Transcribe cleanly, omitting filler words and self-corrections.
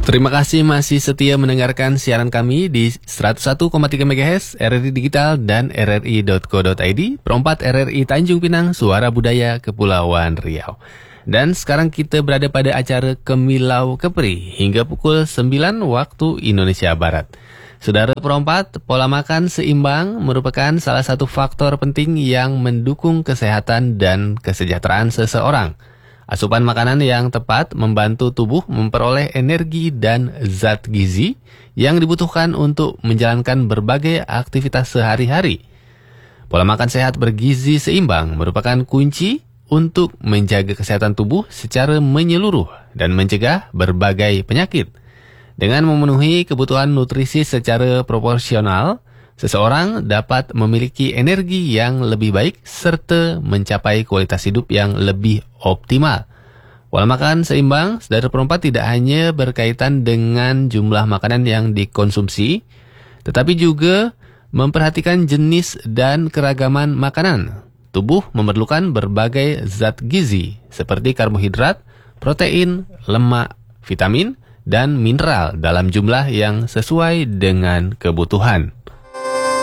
Terima kasih masih setia mendengarkan siaran kami di 101,3 MHz RRI Digital dan rri.co.id, perempat RRI Tanjung Pinang, Suara Budaya Kepulauan Riau. Dan sekarang kita berada pada acara Kemilau Kepri hingga pukul 9 waktu Indonesia Barat. Saudara perempat, pola makan seimbang merupakan salah satu faktor penting yang mendukung kesehatan dan kesejahteraan seseorang. Asupan makanan yang tepat membantu tubuh memperoleh energi dan zat gizi yang dibutuhkan untuk menjalankan berbagai aktivitas sehari-hari. Pola makan sehat bergizi seimbang merupakan kunci untuk menjaga kesehatan tubuh secara menyeluruh dan mencegah berbagai penyakit. Dengan memenuhi kebutuhan nutrisi secara proporsional, seseorang dapat memiliki energi yang lebih baik serta mencapai kualitas hidup yang lebih optimal. Pola makan seimbang, saudara perempat, tidak hanya berkaitan dengan jumlah makanan yang dikonsumsi, tetapi juga memperhatikan jenis dan keragaman makanan. Tubuh memerlukan berbagai zat gizi seperti karbohidrat, protein, lemak, vitamin, dan mineral dalam jumlah yang sesuai dengan kebutuhan.